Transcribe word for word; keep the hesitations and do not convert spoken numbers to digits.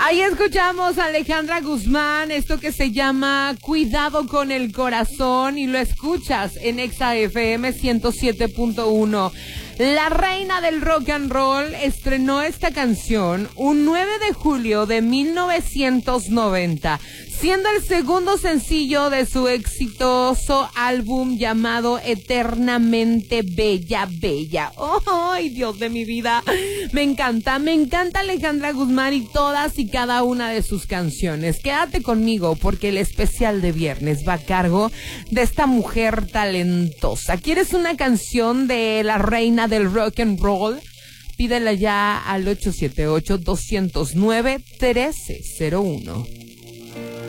Ahí escuchamos a Alejandra Guzmán, esto que se llama Cuidado con el Corazón, y lo escuchas en Exa F M ciento siete punto uno. La reina del rock and roll estrenó esta canción un nueve de julio de mil novecientos noventa, siendo el segundo sencillo de su exitoso álbum llamado Eternamente Bella, Bella. ¡Ay, Dios de mi vida! Me encanta, me encanta Alejandra Guzmán y todas y cada una de sus canciones. Quédate conmigo porque el especial de viernes va a cargo de esta mujer talentosa. ¿Quieres una canción de la reina del rock and roll? Pídela ya al ocho siete ocho, dos cero nueve, uno tres cero uno.